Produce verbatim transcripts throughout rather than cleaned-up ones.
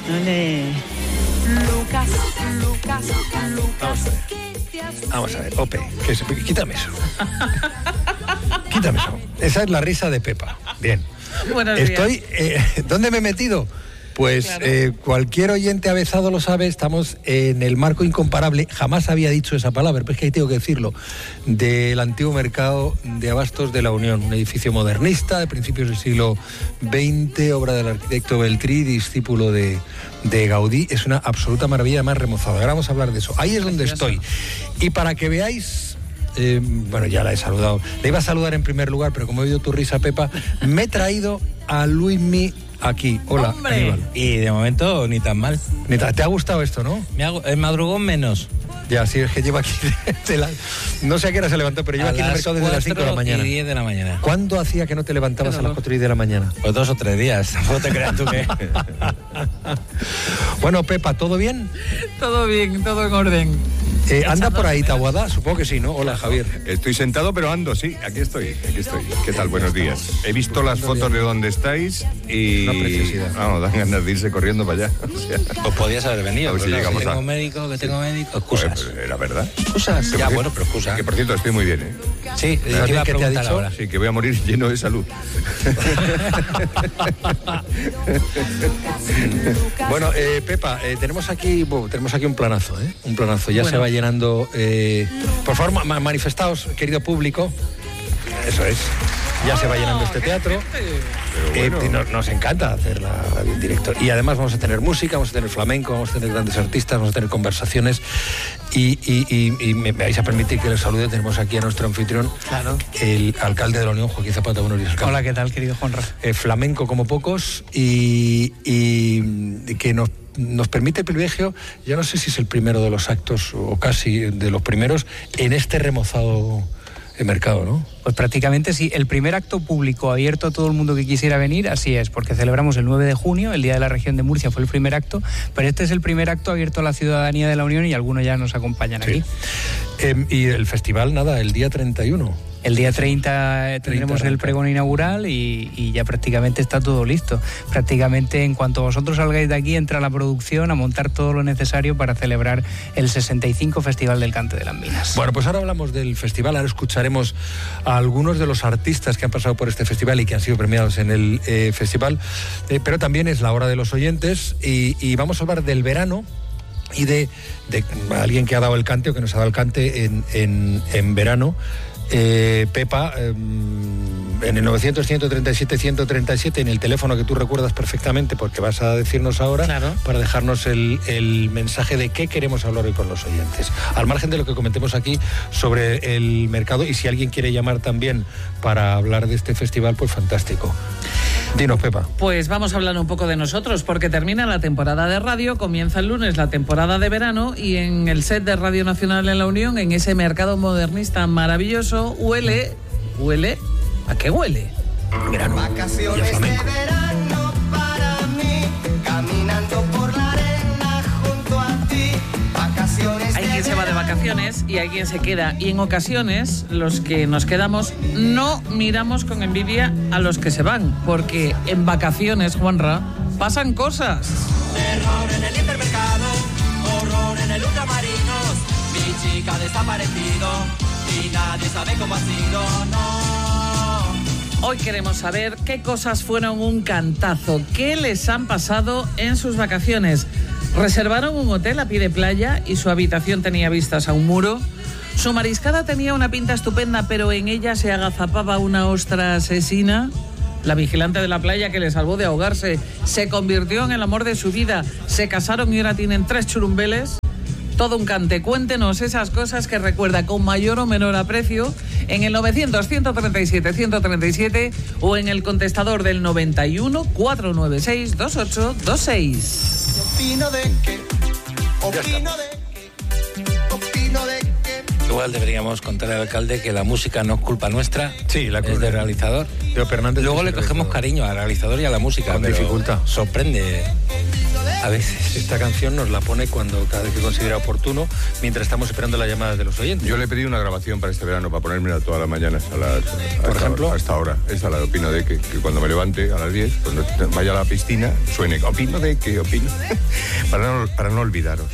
Ole. Lucas, Lucas, Lucas. Vamos a ver, Ope, que se, quítame eso. Quítame eso. Esa es la risa de Pepa. Bien. Buenos días. Estoy. Eh, ¿Dónde me he metido? Pues claro. eh, cualquier oyente avezado lo sabe, estamos en el marco incomparable, jamás había dicho esa palabra, pero es que ahí tengo que decirlo, del antiguo mercado de abastos de la Unión, un edificio modernista de principios del siglo veinte, obra del arquitecto Beltrí, discípulo de, de Gaudí. Es una absoluta maravilla, además remozada. Ahora vamos a hablar de eso. Ahí es donde estoy. Y para que veáis... Eh, bueno, ya la he saludado. Le iba a saludar en primer lugar, pero como he oído tu risa, Pepa, me he traído a Luismi aquí. Hola, ¡hombre! Aníbal. Y de momento ni tan mal. Ni ta- ¿Te ha gustado esto, no? Me hago, el madrugón menos. Ya, sí, es que lleva aquí... de la- no sé a qué hora se levantó, pero lleva A aquí en el las mercado desde las cinco de la cuatro mañana. y diez de la mañana. ¿Cuándo hacía que no te levantabas a las cuatro y diez de la mañana? Pues dos o tres días. Tampoco te creas tú que... Bueno, Pepa, ¿todo bien? Todo bien, todo en orden. Eh, ¿Anda por ahí Taboada? Supongo que sí, ¿no? Hola, Javier. Estoy sentado, pero ando, sí, aquí estoy, aquí estoy. ¿Qué tal? Buenos días. He visto las fotos de donde estáis y... Una preciosidad. Vamos, dan ganas de irse corriendo para allá. O sea, Pues podías haber venido. A ver si pero llegamos que tengo a- médico, que tengo médico. Excusas. pues, era verdad. Excusas. Que Ya, por bueno, cierto- pero excusas. Que por cierto, estoy muy bien, ¿eh? Sí, ¿Alguien te iba a que te ha preguntar dicho? ahora. Sí, que voy a morir lleno de salud. Bueno, eh, Pepa, eh, tenemos aquí bueno, tenemos aquí un planazo, ¿eh? Un planazo. Ya Bueno. se va llenando. Eh, por favor, ma- manifestaos, querido público. Eso es. Ya se va llenando este teatro. Pero bueno. Eh, nos, nos encanta hacer la radio en directo. Y además vamos a tener música, vamos a tener flamenco, vamos a tener grandes artistas, vamos a tener conversaciones. Y, y, y, y me vais a permitir que les salude. Tenemos aquí a nuestro anfitrión, Claro. el alcalde de la Unión, Joaquín Zapata. Buenos días, alcalde. Hola, ¿qué tal, querido Juanra? Eh, flamenco como pocos y, y que nos, nos permite el privilegio, yo no sé si es el primero de los actos o casi de los primeros en este remozado mercado, ¿no? Pues prácticamente sí. El primer acto público abierto a todo el mundo que quisiera venir, así es, porque celebramos el nueve de junio, el Día de la Región de Murcia fue el primer acto, pero este es el primer acto abierto a la ciudadanía de la Unión y algunos ya nos acompañan Sí. aquí. Eh, y el festival, nada, el día treinta y uno. El día treinta tendremos treinta. el pregón inaugural y, y ya prácticamente está todo listo. Prácticamente en cuanto vosotros salgáis de aquí entra la producción a montar todo lo necesario para celebrar el sesenta y cinco Festival del Cante de las Minas. Bueno, pues ahora hablamos del festival, ahora escucharemos a algunos de los artistas que han pasado por este festival y que han sido premiados en el eh, festival, eh, pero también es la hora de los oyentes y, y vamos a hablar del verano y de, de alguien que ha dado el cante o que nos ha dado el cante en, en, en verano. Eh, Pepa, eh, en el novecientos, ciento treinta y siete, ciento treinta y siete, en el teléfono que tú recuerdas perfectamente porque vas a decirnos ahora, Claro. para dejarnos el, el mensaje de qué queremos hablar hoy con los oyentes. Al margen de lo que comentemos aquí sobre el mercado y si alguien quiere llamar también para hablar de este festival, pues fantástico. Dinos, Pepa. Pues vamos a hablar un poco de nosotros, porque termina la temporada de radio, comienza el lunes la temporada de verano y en el set de Radio Nacional en la Unión, en ese mercado modernista maravilloso, huele, huele, ¿a qué huele? Verano y a Vacaciones de flamenco. verano para mí, caminando por la arena junto a ti. Vacaciones Hay quien se va de vacaciones y hay quien se queda. Y en ocasiones, los que nos quedamos no miramos con envidia a los que se van, porque en vacaciones, Juanra, pasan cosas. Terror en el hipermercado, horror en el ultramarinos. Mi chica ha desaparecido y nadie sabe cómo ha sido, no. Hoy queremos saber qué cosas fueron un cantazo, qué les han pasado en sus vacaciones. ¿Reservaron un hotel a pie de playa y su habitación tenía vistas a un muro? ¿Su mariscada tenía una pinta estupenda, pero en ella se agazapaba una ostra asesina? La vigilante de la playa que le salvó de ahogarse se convirtió en el amor de su vida. ¿Se casaron y ahora tienen tres churumbeles? Todo un cante. Cuéntenos esas cosas que recuerda con mayor o menor aprecio en el novecientos, ciento treinta y siete, ciento treinta y siete o en el contestador del noventa y uno, cuatrocientos noventa y seis, veintiocho veintiséis. Opino de que, opino de que, opino de que. Igual deberíamos contar al alcalde que la música no es culpa nuestra, Sí, la es culpa. del realizador. Leo Fernández Luego es le el cogemos realizador. cariño al realizador y a la música, Con pero dificultad. sorprende. A veces esta canción nos la pone cuando cada vez que considera oportuno, mientras estamos esperando las llamadas de los oyentes. Yo le pedí una grabación para este verano, para ponérmela todas las mañanas a las, Por hasta, ejemplo, hasta ahora. Esa la de Opino de que, que cuando me levante a las diez, cuando vaya a la piscina, suene Opino de que, opino. para, no, para no olvidaros.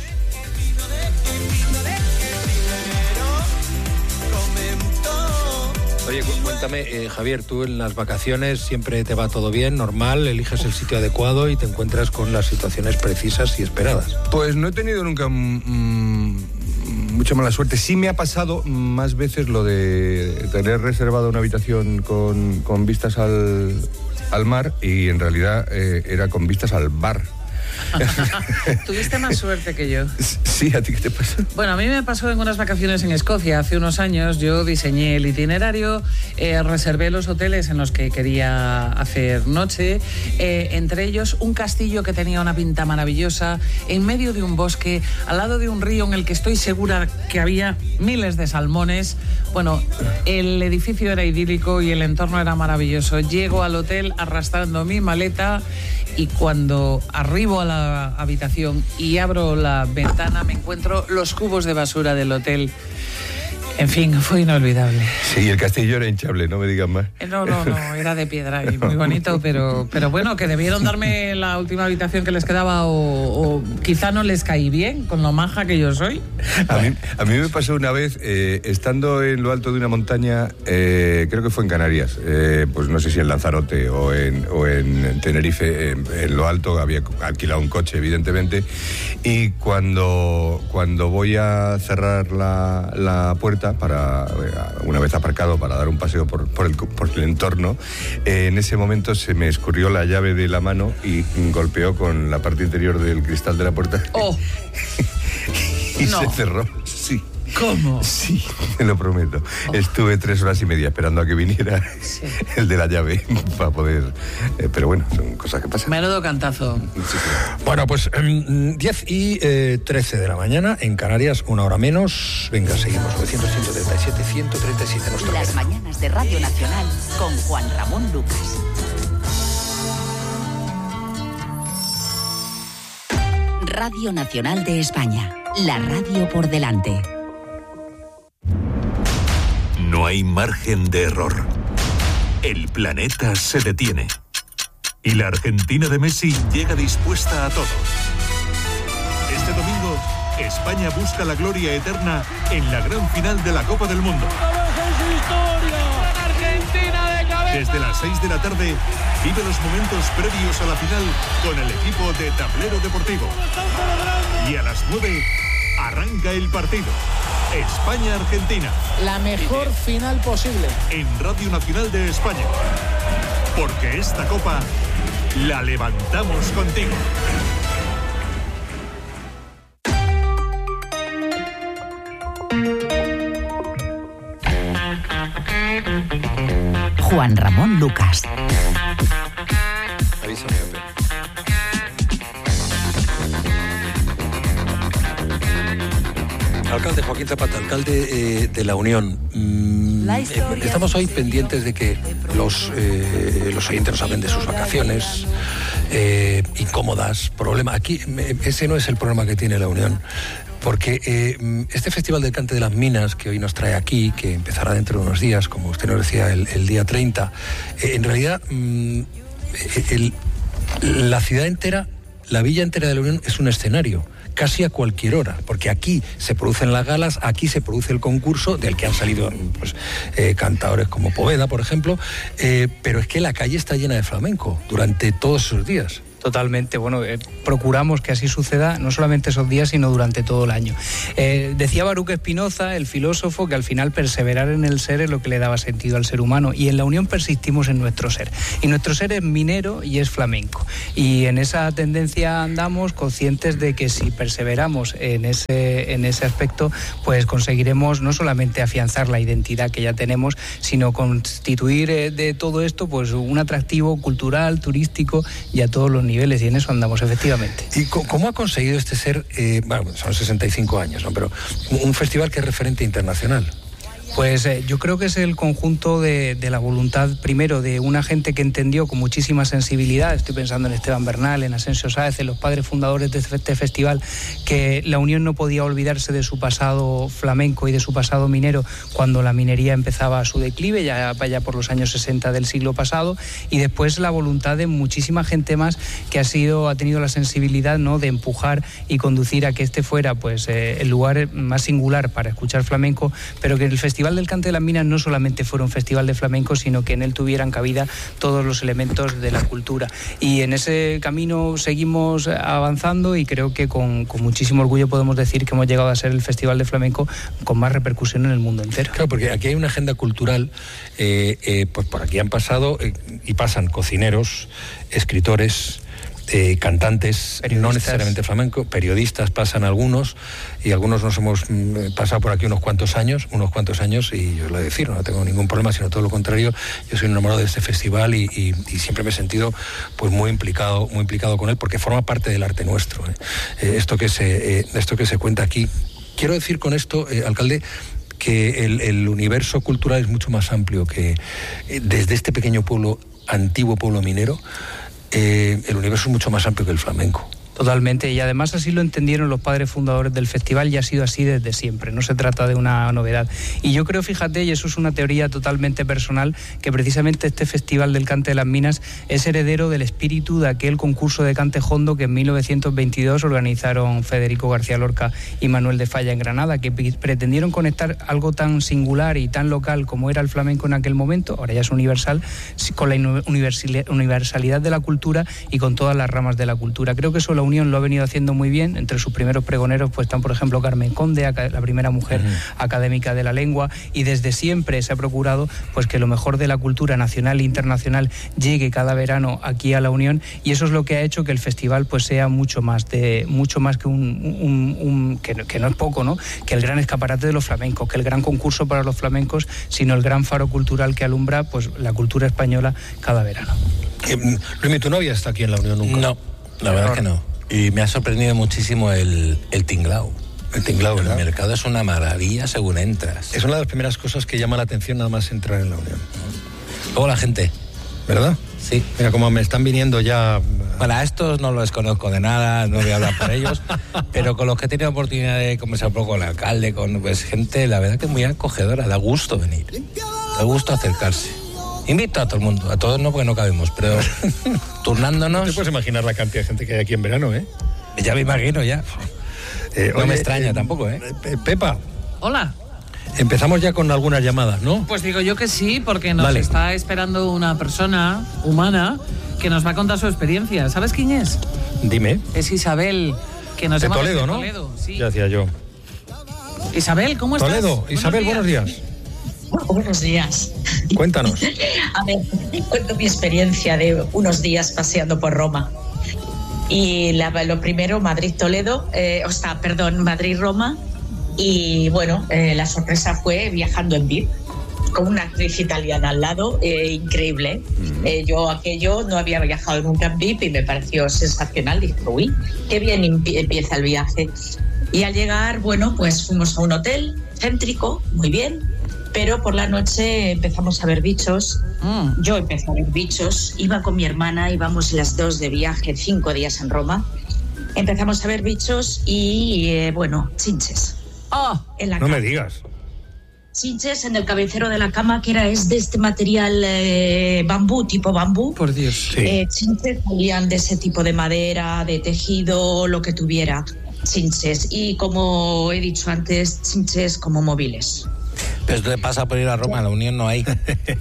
Oye, cuéntame, eh, Javier, tú en las vacaciones siempre te va todo bien, normal, eliges el sitio adecuado y te encuentras con las situaciones precisas y esperadas. Pues no he tenido nunca mmm, mucha mala suerte. Sí me ha pasado más veces lo de tener reservada una habitación con, con vistas al, al mar y en realidad eh, era con vistas al bar. Tuviste más suerte que yo. Sí, ¿a ti qué te pasó? Bueno, a mí me pasó en unas vacaciones en Escocia hace unos años. Yo diseñé el itinerario, eh, reservé los hoteles en los que quería hacer noche, eh, entre ellos un castillo que tenía una pinta maravillosa, en medio de un bosque, al lado de un río en el que estoy segura que había miles de salmones. Bueno, el edificio era idílico y el entorno era maravilloso. Llego al hotel arrastrando mi maleta y cuando arribo a la habitación y abro la ventana me encuentro los cubos de basura del hotel. En fin, fue inolvidable. Sí, el castillo era hinchable, no me digas más. No, no, no, era de piedra y muy bonito, pero, pero bueno, que debieron darme la última habitación que les quedaba o, o quizá no les caí bien con lo maja que yo soy. A mí, a mí me pasó una vez, eh, estando en lo alto de una montaña, eh, creo que fue en Canarias, eh, pues no sé si en Lanzarote o en, o en Tenerife, en, en lo alto, había alquilado un coche, evidentemente, y cuando, cuando voy a cerrar la, la puerta, para una vez aparcado para dar un paseo por, por, el, por el entorno, eh, en ese momento se me escurrió la llave de la mano y golpeó con la parte interior del cristal de la puerta. ¡Oh! y no. se cerró, sí. ¿Cómo? Sí, te lo prometo. Oh. Estuve tres horas y media esperando a que viniera sí. el de la llave para poder... Eh, pero bueno, son cosas que pasan. Menudo cantazo. Sí, bueno, pues um, diez y trece de la mañana, en Canarias, una hora menos. Venga, seguimos. novecientos, ciento treinta y siete, ciento treinta y siete. Nuestro Las tema. mañanas de Radio Nacional con Juan Ramón Lucas. Radio Nacional de España. La radio por delante. No hay margen de error. El planeta se detiene. Y la Argentina de Messi llega dispuesta a todo. Este domingo, España busca la gloria eterna en la gran final de la Copa del Mundo. Desde las seis de la tarde, vive los momentos previos a la final con el equipo de Tablero Deportivo. Y a las nueve, arranca el partido. España-Argentina. La mejor final posible. En Radio Nacional de España. Porque esta copa la levantamos contigo. Juan Ramón Lucas. Avísame, hombre. Alcalde Joaquín Zapata, alcalde eh, de la Unión. Mm, eh, estamos hoy pendientes de que los, eh, los oyentes nos hablen de sus vacaciones, eh, incómodas, problemas. Aquí ese no es el problema que tiene la Unión. Porque eh, este Festival del Cante de las Minas, que hoy nos trae aquí, que empezará dentro de unos días, como usted nos decía, el, el día treinta, eh, en realidad mm, el, la ciudad entera, la villa entera de la Unión es un escenario, casi a cualquier hora, porque aquí se producen las galas, aquí se produce el concurso, del que han salido pues, eh, cantadores como Poveda, por ejemplo, eh, pero es que la calle está llena de flamenco durante todos esos días. Totalmente, bueno, eh, procuramos que así suceda no solamente esos días, sino durante todo el año. Eh, decía Baruch Spinoza, el filósofo, que al final perseverar en el ser es lo que le daba sentido al ser humano, y en la Unión persistimos en nuestro ser. Y nuestro ser es minero y es flamenco. Y en esa tendencia andamos conscientes de que si perseveramos en ese, en ese aspecto, pues conseguiremos no solamente afianzar la identidad que ya tenemos, sino constituir eh, de todo esto pues un atractivo cultural, turístico y a todos los niveles. niveles y en eso andamos efectivamente. ¿Y cómo ha conseguido este ser, eh, bueno, son sesenta y cinco años, ¿no? Pero un festival que es referente internacional? Pues eh, yo creo que es el conjunto de, de la voluntad, primero, de una gente que entendió con muchísima sensibilidad, estoy pensando en Esteban Bernal, en Asensio Sáez, en los padres fundadores de este festival, que la Unión no podía olvidarse de su pasado flamenco y de su pasado minero cuando la minería empezaba su declive, ya vaya por los años sesenta del siglo pasado, y después la voluntad de muchísima gente más que ha sido ha tenido la sensibilidad, ¿no?, de empujar y conducir a que este fuera pues eh, el lugar más singular para escuchar flamenco, pero que el Festival del Cante de las Minas no solamente fuera un festival de flamenco, sino que en él tuvieran cabida todos los elementos de la cultura. Y en ese camino seguimos avanzando y creo que con, con muchísimo orgullo podemos decir que hemos llegado a ser el festival de flamenco con más repercusión en el mundo entero. Claro, porque aquí hay una agenda cultural, eh, eh, pues por aquí han pasado eh, y pasan cocineros, escritores, Eh, cantantes, no necesariamente flamenco, periodistas pasan algunos, y algunos nos hemos mm, pasado por aquí unos cuantos años, unos cuantos años, y yo lo he de decir, no tengo ningún problema, sino todo lo contrario, yo soy enamorado de este festival y, y, y siempre me he sentido pues muy implicado, muy implicado con él, porque forma parte del arte nuestro. ¿eh? Eh, esto que se, eh, esto que se cuenta aquí. Quiero decir con esto, eh, alcalde, que el, el universo cultural es mucho más amplio que eh, desde este pequeño pueblo, antiguo pueblo minero. Eh, el universo es mucho más amplio que el flamenco. Totalmente, y además así lo entendieron los padres fundadores del festival y ha sido así desde siempre, no se trata de una novedad. Y yo creo, fíjate, y eso es una teoría totalmente personal, que precisamente este Festival del Cante de las Minas es heredero del espíritu de aquel concurso de cante jondo que en mil novecientos veintidós organizaron Federico García Lorca y Manuel de Falla en Granada, que pretendieron conectar algo tan singular y tan local como era el flamenco en aquel momento, ahora ya es universal, con la universalidad de la cultura y con todas las ramas de la cultura. Creo que eso la Unión lo ha venido haciendo muy bien. Entre sus primeros pregoneros pues están, por ejemplo, Carmen Conde, la primera mujer uh-huh. académica de la lengua, y desde siempre se ha procurado pues que lo mejor de la cultura nacional e internacional llegue cada verano aquí a la Unión, y eso es lo que ha hecho que el festival pues sea mucho más de mucho más que un, un, un que, que no es poco, ¿no? Que el gran escaparate de los flamencos, que el gran concurso para los flamencos, sino el gran faro cultural que alumbra pues la cultura española cada verano. Eh, Luis, ¿tu novia está aquí en la Unión nunca? No, la verdad es que no. Y me ha sorprendido muchísimo el, el tinglao. El tinglao, ¿verdad? El mercado es una maravilla según entras. Es una de las primeras cosas que llama la atención nada más entrar en la Unión. Luego la gente. ¿Verdad? Sí. Mira, como me están viniendo ya... Bueno, a estos no los conozco de nada, no voy a hablar por ellos, pero con los que he tenido oportunidad de conversar un poco con el alcalde, con pues, gente, la verdad que es muy acogedora, da gusto venir, da gusto acercarse. Invito a todo el mundo, a todos no porque no cabemos, pero turnándonos... No te puedes imaginar la cantidad de gente que hay aquí en verano, ¿eh? Ya me imagino, ya. Eh, no oye, me extraña eh, tampoco, ¿eh? Pepa. Hola. Empezamos ya con algunas llamadas, ¿no? Pues digo yo que sí, porque nos vale. está esperando una persona humana que nos va a contar su experiencia. ¿Sabes quién es? Dime. Es Isabel, que nos de llama Toledo, desde ¿no? Toledo, sí. Ya decía yo. Isabel, ¿cómo estás? Toledo, Isabel, buenos días. Buenos días. Buenos días. Cuéntanos. A ver, cuento mi experiencia de unos días paseando por Roma. Y la, lo primero, Madrid-Toledo, eh, o sea, perdón, Madrid-Roma. Y bueno, eh, la sorpresa fue viajando en V I P, con una actriz italiana al lado, eh, increíble. Mm. Eh, yo aquello no había viajado nunca en V I P y me pareció sensacional. Dije, uy, qué bien empieza el viaje. Y al llegar, bueno, pues fuimos a un hotel céntrico, muy bien. Pero por la noche empezamos a ver bichos. Mm. Yo empecé a ver bichos. Iba con mi hermana, íbamos las dos de viaje, cinco días en Roma. Empezamos a ver bichos y, eh, bueno, chinches. Oh, en la no cama. me digas. Chinches en el cabecero de la cama, que era es de este material eh, bambú, tipo bambú. Por Dios. Sí. Eh, chinches salían de ese tipo de madera, de tejido, lo que tuviera. Chinches. Y como he dicho antes, chinches como móviles. Pero esto le pasa por ir a Roma, en la Unión no hay.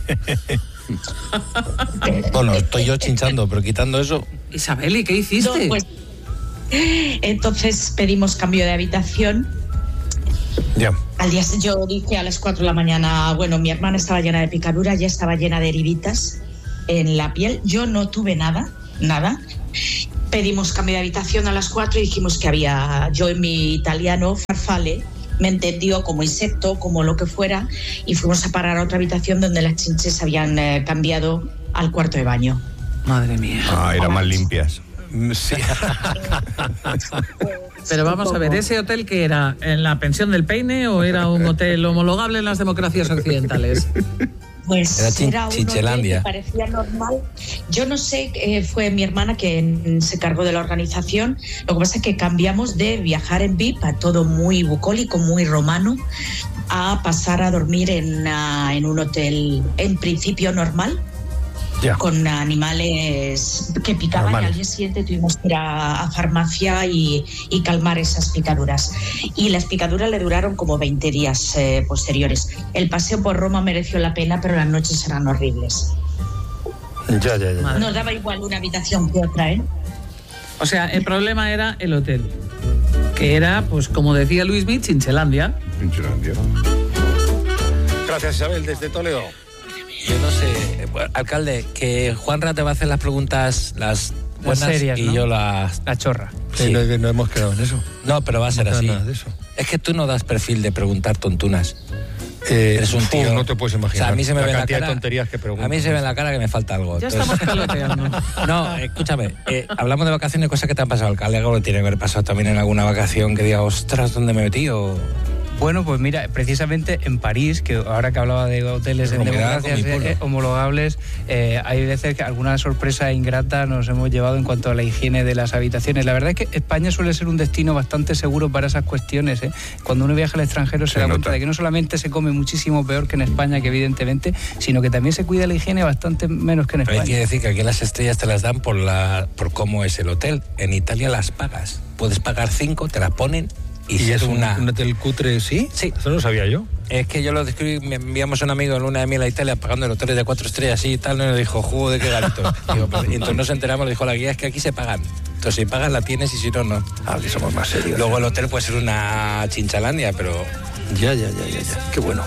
Bueno, estoy yo chinchando, pero quitando eso... Isabel, ¿y qué hiciste? No, pues, entonces pedimos cambio de habitación. Ya. Al día yo dije a las cuatro de la mañana, bueno, mi hermana estaba llena de picaduras, ya estaba llena de heriditas en la piel. Yo no tuve nada, nada. Pedimos cambio de habitación a las cuatro y dijimos que había, yo en mi italiano, farfalle, me entendió como insecto, como lo que fuera, y fuimos a parar a otra habitación donde las chinches habían eh, cambiado al cuarto de baño. Madre mía. Ah, eran más limpias. Sí. Pero vamos a ver, ¿ese hotel que era? ¿En la pensión del Peine o era un hotel homologable en las democracias occidentales? Pues Era chin- era un hotel que Chinchelandia. parecía normal. Yo no sé, eh, fue mi hermana quien se cargó de la organización. Lo que pasa es que cambiamos de viajar en V I P a todo muy bucólico, muy romano, a pasar a dormir en, ah, en un hotel en principio normal. Ya. Con animales que picaban. Normales. Y al día siguiente tuvimos que ir a, a farmacia y, y calmar esas picaduras. Y las picaduras le duraron como veinte días eh, posteriores. El paseo por Roma mereció la pena, pero las noches eran horribles. Ya, ya, ya. Nos daba igual una habitación que otra, ¿eh? O sea, el problema era el hotel, que era, pues como decía Luismi, Chinchelandia. Chinchelandia. Gracias, Isabel, desde Toledo. Yo no sé, bueno, alcalde, que Juanra te va a hacer las preguntas, las buenas serias, y ¿no? yo las... La chorra. Sí. Sí. No, no hemos quedado en eso. No, pero va a ser No queda así. nada de eso. Es que tú no das perfil de preguntar tontunas. Eh, Eres un uf, tío. no te puedes O imaginar. sea, a mí se me la ve la cantidad cara. de tonterías que pregunto. A mí se ve en la cara que me falta algo. Ya Entonces- estamos peloteando. No, escúchame, eh, hablamos de vacaciones, cosas que te han pasado, alcalde, algo que tiene que haber pasado también en alguna vacación que diga, ostras, ¿dónde me metí? O... Bueno, pues mira, precisamente en París, que ahora que hablaba de hoteles en Me quedaba con democracias mi pueblo. eh, homologables, eh, hay veces que alguna sorpresa ingrata nos hemos llevado en cuanto a la higiene de las habitaciones. La verdad es que España suele ser un destino bastante seguro para esas cuestiones, ¿eh? Cuando uno viaja al extranjero se, Se da nota. cuenta de que no solamente se come muchísimo peor que en España, que evidentemente, sino que también se cuida la higiene bastante menos que en Pero hay España. que decir que aquí las estrellas te las dan por, la, por cómo es el hotel. En Italia las pagas. Puedes pagar cinco, te las ponen y, ¿Y si es es un, una... un hotel cutre, sí? Sí. Eso no lo sabía yo. Es que yo lo describí, me enviamos a un amigo en luna de miel a Italia pagando el hotel de cuatro estrellas y tal, y nos dijo, jugo de qué garito. Digo, pero- y entonces nos enteramos, le dijo la guía, es que aquí se pagan. Entonces si pagas la tienes y si no, no. Ah, que somos más serios. Luego el hotel puede ser una chinchalandia, pero... Ya, ya, ya, ya, ya. Qué bueno.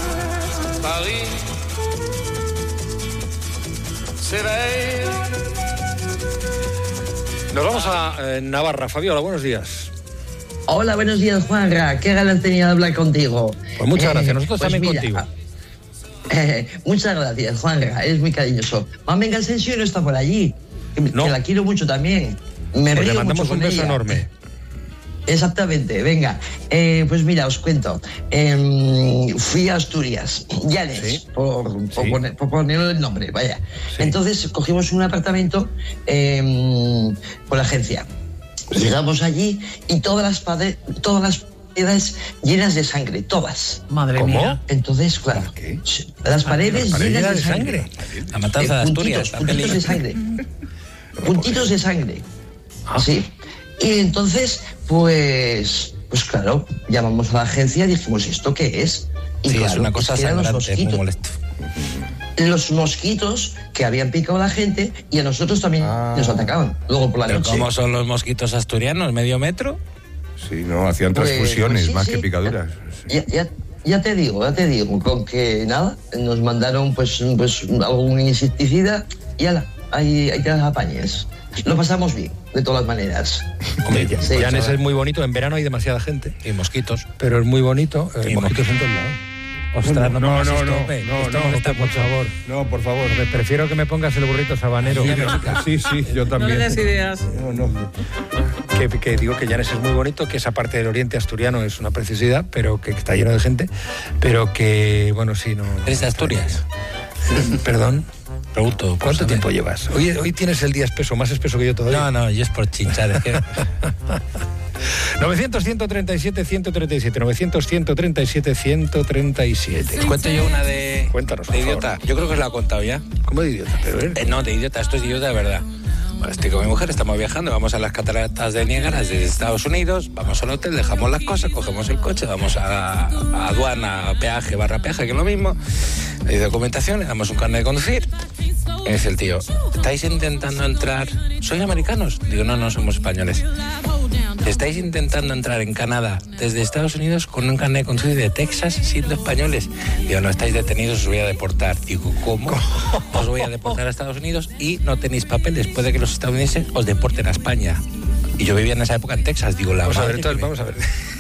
Nos vamos a eh, Navarra. Fabiola, buenos días. Hola, buenos días, Juanra. Qué ganas tenía de hablar contigo. Pues muchas Eh, gracias. Nosotros pues también mira, contigo. eh, muchas gracias, Juanra. Eres muy cariñoso. Mami Asensio no está por allí. Que, No. que la quiero mucho también. Me Pues le río mandamos mucho un con beso ella. enorme. Exactamente, venga. Eh, pues mira, os cuento. Em, fui a Asturias, Llanes, Sí. por, por, Sí. poner, por ponerle el nombre, vaya. Sí. Entonces cogimos un apartamento em, por la agencia. Llegamos allí y todas las, pade- todas las paredes llenas de sangre, todas. Madre ¿Cómo? mía. Entonces, claro, ¿Qué? las paredes, Las paredes llenas de de sangre. La matanza Eh, de Asturias, puntitos, la puntitos peli. de sangre. Puntitos de sangre. Ah. Sí. Y entonces, pues, pues claro, llamamos a la agencia y dijimos, ¿esto qué es? Y Sí, claro, es una cosa que eran los sangrante, es muy mosquitos, molesto. los mosquitos que habían picado a la gente y a nosotros también Ah. nos atacaban. Luego por la ¿Pero noche. cómo son los mosquitos asturianos? ¿Medio metro? Sí, no, hacían Pues- transfusiones pues sí, más sí. que picaduras. Sí. Ya, ya, ya te digo, ya te digo, con que nada, nos mandaron pues, pues algún insecticida y ala, ahí, ahí te las apañes. Lo pasamos bien, de todas maneras. Hombre, ya- Sí, Llanes chaval. es muy bonito. En verano hay demasiada gente, Y mosquitos. pero es muy bonito. Eh, Y mosquitos en todos lados. Ostras, no, no, pongas no, esto, no, hombre. no, Esto no, me está por mucho. favor. No, por favor. Me prefiero que me pongas el burrito sabanero. Sí, sí, yo No también. le des ideas. No, no. que, que digo que Llanes es muy bonito, que esa parte del oriente asturiano es una preciosidad, pero que está lleno de gente, pero que, bueno, sí, no... no- ¿Eres de Asturias? Perdón, Pregunto. por ¿cuánto saber. tiempo llevas? Hoy, hoy tienes el día espeso, más espeso que yo todavía. No, no, yo es por chinchar. Es que... novecientos, ciento treinta y siete, ciento treinta y siete, novecientos, ciento treinta y siete, ciento treinta y siete. ¿Te cuento yo una de, Cuéntanos, por de favor. idiota? Yo creo que os la he contado ya. ¿Cómo de idiota? Pero, ¿eh? Eh, no, de idiota, esto es de idiota de verdad. Bueno, estoy con mi mujer, estamos viajando, vamos a las cataratas de Niágara desde Estados Unidos, vamos al hotel, dejamos las cosas, cogemos el coche, vamos a, a aduana, a peaje, barra peaje, que es lo mismo. Hay documentación, le damos un carnet de conducir. Y dice el tío, ¿estáis intentando entrar? ¿Sois americanos? Digo, no, no, somos españoles. ¿Estáis intentando entrar en Canadá desde Estados Unidos con un carnet de conducir de Texas siendo españoles? Digo, no estáis detenidos, os voy a deportar. Digo, ¿cómo? Os voy a deportar a Estados Unidos y no tenéis papeles. Puede que los estadounidenses os deporten a España. Y yo vivía en esa época en Texas. Digo, la Vamos a ver, madre entonces, que me- vamos a ver.